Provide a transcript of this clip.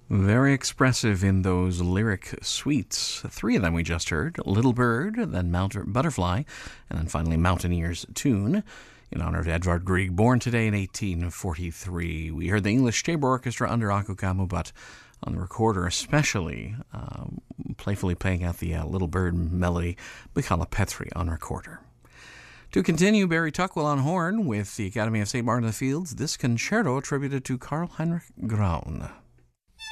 Very expressive in those lyric suites. Three of them we just heard: Little Bird, then Butterfly, and then finally Mountaineer's Tune, in honor of Edvard Grieg, born today in 1843. We heard the English Chamber Orchestra under Aku Kamu, but on the recorder especially, playfully playing out the Little Bird melody by Kalle Petri on recorder. To continue, Barry Tuckwell on horn with the Academy of St. Martin in the Fields, this concerto attributed to Karl Heinrich Graun.